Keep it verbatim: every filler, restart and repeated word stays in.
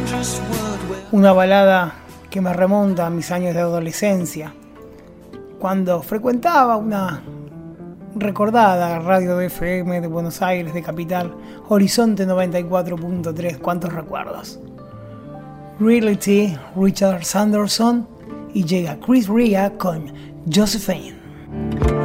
Una balada que me remonta a mis años de adolescencia, cuando frecuentaba una recordada radio de F M de Buenos Aires, de Capital, Horizonte noventa y cuatro punto tres. ¿Cuántos recuerdos? Reality, Richard Sanderson, y llega Chris Rea con Josephine.